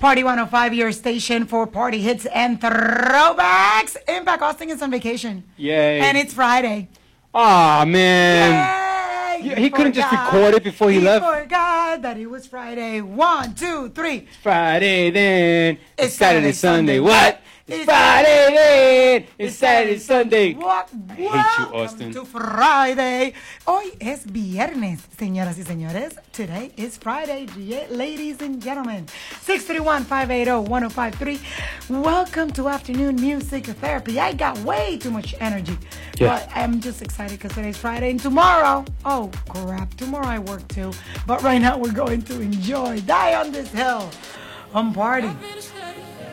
Party 105, your station for party hits and throwbacks. Impact Austin is on vacation. Yay. And it's Friday. Aw, man. Yay! He couldn't just record it before he left. He forgot that it was Friday. 1, 2, 3. Friday then. It's Saturday, Sunday. Sunday. What? It's Friday then. It's Saturday, Sunday. What? I hate you, Austin. To Friday. Hoy es viernes, señoras y señores. Today is Friday, ladies and gentlemen. 631-580-1053. Welcome to Afternoon Music Therapy. I got way too much energy. Yeah. But I'm just excited because today's Friday. And tomorrow, oh crap, tomorrow I work too. But right now we're going to enjoy, die on this hill, party.